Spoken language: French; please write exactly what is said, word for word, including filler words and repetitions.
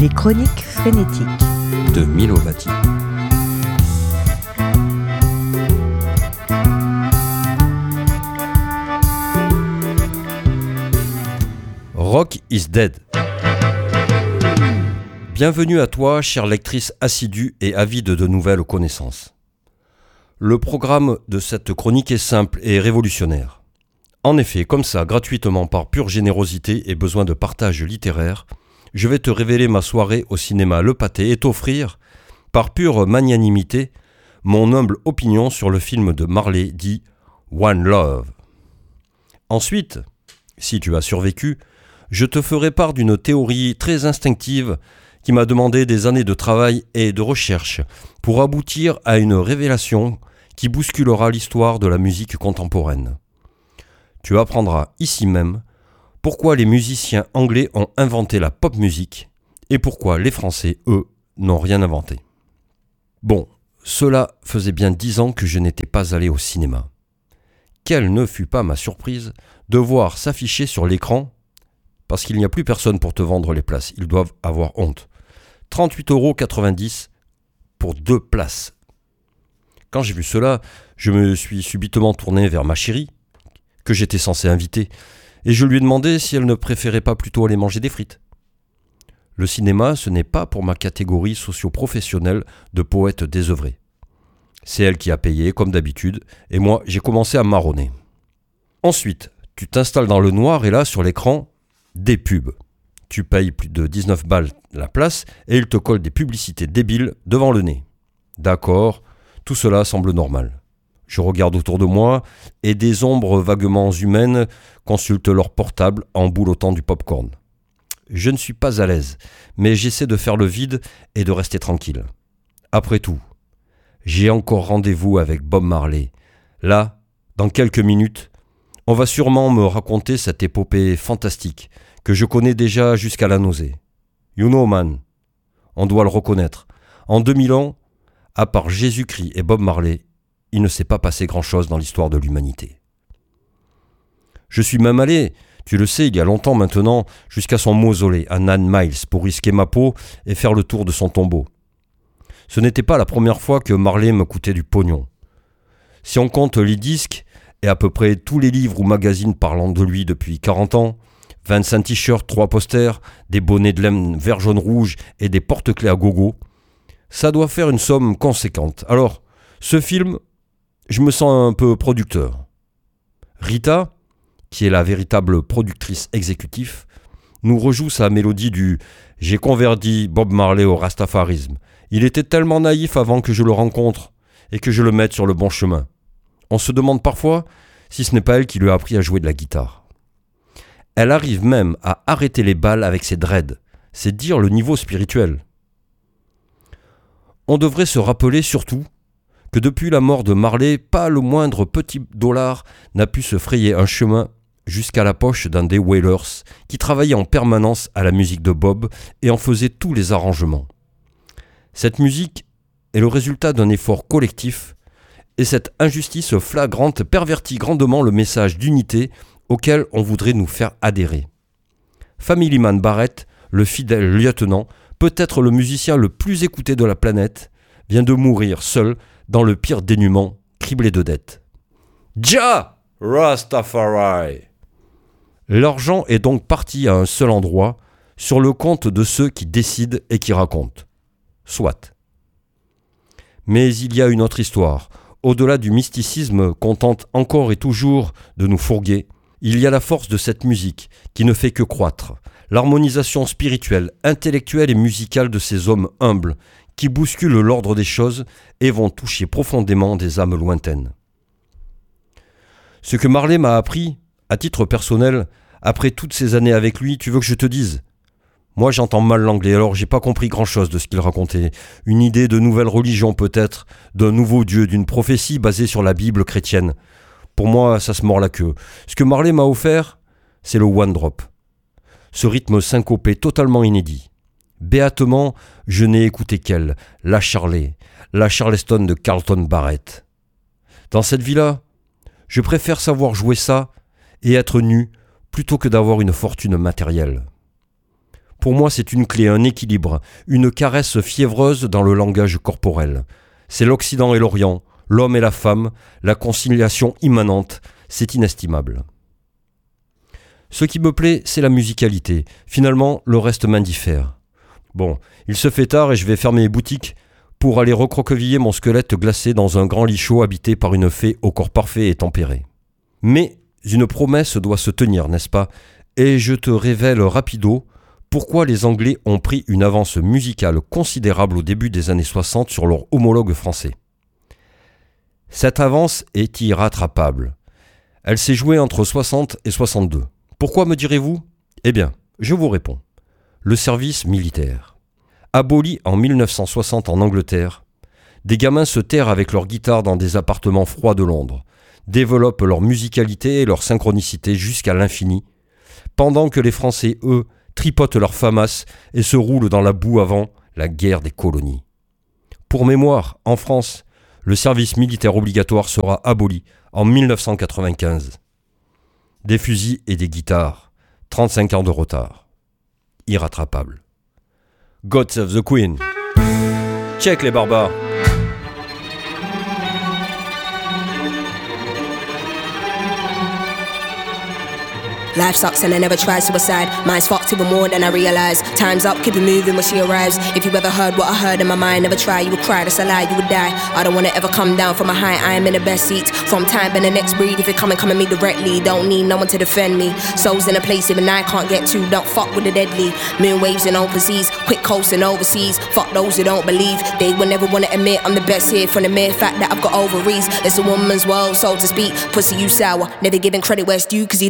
Les chroniques frénétiques de Milo Vati. Rock is dead. Bienvenue à toi, chère lectrice assidue et avide de nouvelles connaissances. Le programme de cette chronique est simple et révolutionnaire. En effet, comme ça, gratuitement par pure générosité et besoin de partage littéraire, je vais te révéler ma soirée au cinéma Le Pâté et t'offrir, par pure magnanimité, mon humble opinion sur le film de Marley dit One Love. Ensuite, si tu as survécu, je te ferai part d'une théorie très instinctive qui m'a demandé des années de travail et de recherche pour aboutir à une révélation qui bousculera l'histoire de la musique contemporaine. Tu apprendras ici même pourquoi les musiciens anglais ont inventé la pop music et pourquoi les Français, eux, n'ont rien inventé. Bon, cela faisait bien dix ans que je n'étais pas allé au cinéma. Quelle ne fut pas ma surprise de voir s'afficher sur l'écran, parce qu'il n'y a plus personne pour te vendre les places, ils doivent avoir honte, trente-huit euros quatre-vingt-dix pour deux places. Quand j'ai vu cela, je me suis subitement tourné vers ma chérie, que j'étais censé inviter, et je lui ai demandé si elle ne préférait pas plutôt aller manger des frites. Le cinéma, ce n'est pas pour ma catégorie socio-professionnelle de poète désœuvré. C'est elle qui a payé, comme d'habitude, et moi, j'ai commencé à marronner. Ensuite, tu t'installes dans le noir et là, sur l'écran, des pubs. Tu payes plus de dix-neuf balles la place et ils te collent des publicités débiles devant le nez. D'accord, tout cela semble normal. Je regarde autour de moi et des ombres vaguement humaines consultent leur portable en boulottant du popcorn. Je ne suis pas à l'aise, mais j'essaie de faire le vide et de rester tranquille. Après tout, j'ai encore rendez-vous avec Bob Marley. Là, dans quelques minutes, on va sûrement me raconter cette épopée fantastique que je connais déjà jusqu'à la nausée. You know man, on doit le reconnaître. En deux mille ans, à part Jésus-Christ et Bob Marley, il ne s'est pas passé grand-chose dans l'histoire de l'humanité. Je suis même allé, tu le sais, il y a longtemps maintenant, jusqu'à son mausolée à Nine Miles pour risquer ma peau et faire le tour de son tombeau. Ce n'était pas la première fois que Marley me coûtait du pognon. Si on compte les disques et à peu près tous les livres ou magazines parlant de lui depuis quarante ans, vingt-cinq t-shirts, trois posters, des bonnets de laine vert jaune rouge et des porte-clés à gogo, ça doit faire une somme conséquente. Alors, ce film, je me sens un peu producteur. Rita, qui est la véritable productrice exécutive, nous rejoue sa mélodie du « J'ai converti Bob Marley au rastafarisme. Il était tellement naïf avant que je le rencontre et que je le mette sur le bon chemin. » On se demande parfois si ce n'est pas elle qui lui a appris à jouer de la guitare. Elle arrive même à arrêter les balles avec ses dreads. C'est dire le niveau spirituel. On devrait se rappeler surtout que depuis la mort de Marley, pas le moindre petit dollar n'a pu se frayer un chemin jusqu'à la poche d'un des Wailers qui travaillait en permanence à la musique de Bob et en faisait tous les arrangements. Cette musique est le résultat d'un effort collectif et cette injustice flagrante pervertit grandement le message d'unité auquel on voudrait nous faire adhérer. Family Man Barrett, le fidèle lieutenant, peut-être le musicien le plus écouté de la planète, vient de mourir seul dans le pire dénuement, criblé de dettes. Jah Rastafari. L'argent est donc parti à un seul endroit, sur le compte de ceux qui décident et qui racontent. Soit. Mais il y a une autre histoire. Au-delà du mysticisme qu'on tente encore et toujours de nous fourguer, il y a la force de cette musique qui ne fait que croître, l'harmonisation spirituelle, intellectuelle et musicale de ces hommes humbles qui bousculent l'ordre des choses et vont toucher profondément des âmes lointaines. Ce que Marley m'a appris, à titre personnel, après toutes ces années avec lui, tu veux que je te dise ? Moi j'entends mal l'anglais, alors j'ai pas compris grand-chose de ce qu'il racontait. Une idée de nouvelle religion peut-être, d'un nouveau Dieu, d'une prophétie basée sur la Bible chrétienne. Pour moi, ça se mord la queue. Ce que Marley m'a offert, c'est le one drop. Ce rythme syncopé totalement inédit. Béatement, je n'ai écouté qu'elle, la Charley, la Charleston de Carlton Barrett. Dans cette vie-là, je préfère savoir jouer ça et être nu plutôt que d'avoir une fortune matérielle. Pour moi, c'est une clé, un équilibre, une caresse fiévreuse dans le langage corporel. C'est l'Occident et l'Orient, l'homme et la femme, la conciliation immanente, c'est inestimable. Ce qui me plaît, c'est la musicalité. Finalement, le reste m'indiffère. Bon, il se fait tard et je vais fermer mes boutiques pour aller recroqueviller mon squelette glacé dans un grand lit chaud habité par une fée au corps parfait et tempéré. Mais une promesse doit se tenir, n'est-ce pas ? Et je te révèle rapido pourquoi les Anglais ont pris une avance musicale considérable au début des années soixante sur leurs homologues français. Cette avance est irrattrapable. Elle s'est jouée entre soixante et soixante-deux. Pourquoi, me direz-vous ? Eh bien, je vous réponds. Le service militaire. Aboli en mille neuf cent soixante en Angleterre, des gamins se terrent avec leur guitare dans des appartements froids de Londres, développent leur musicalité et leur synchronicité jusqu'à l'infini, pendant que les Français, eux, tripotent leurs famas et se roulent dans la boue avant la guerre des colonies. Pour mémoire, en France, le service militaire obligatoire sera aboli en mille neuf cent quatre-vingt-quinze. Des fusils et des guitares, trente-cinq ans de retard. Irrattrapable. God save the Queen. Check les barbares. Life sucks and I never tried suicide. Mine's fucked even more than I realize. Time's up, keep it moving when she arrives. If you ever heard what I heard in my mind, never try, you would cry, that's a lie, you would die. I don't wanna ever come down from a high, I am in the best seats. From time and the next breed, if you come and come at me directly, don't need no one to defend me. Souls in a place even I can't get to, don't fuck with the deadly. Moon waves in open seas, quick coasting overseas. Fuck those who don't believe, they will never wanna admit I'm the best here from the mere fact that I've got ovaries. It's a woman's world, so to speak, pussy you sour. Never giving credit where it's due, cause you